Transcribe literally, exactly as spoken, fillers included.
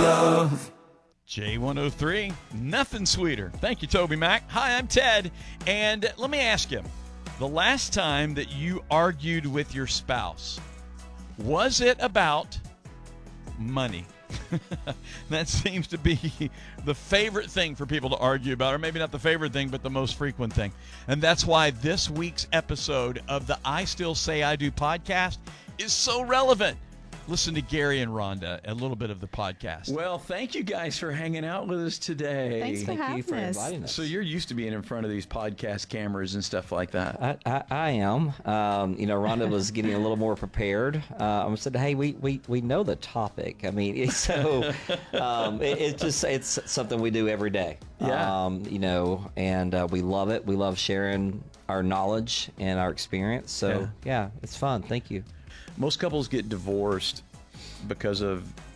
love. J one oh three, nothing sweeter. Thank you, Toby Mac. Hi, I'm Ted. And let me ask you, the last time that you argued with your spouse, was it about money? That seems to be the favorite thing for people to argue about, or maybe not the favorite thing, but the most frequent thing. And that's why this week's episode of the I Still Say I Do podcast is so relevant. Listen to Gary and Rhonda, a little bit of the podcast. Well, thank you guys for hanging out with us today. Thanks for Thank having you for us. inviting us. So you're used to being in front of these podcast cameras and stuff like that. I, I, I am. Um, you know, Rhonda was getting a little more prepared. Uh, I said, "Hey, we, we, we know the topic. I mean, it's so um, it, it's just it's something we do every day. Yeah. Um, you know, and uh, we love it. We love sharing our knowledge and our experience. So Yeah. yeah, it's fun. Thank you. Most couples get divorced because of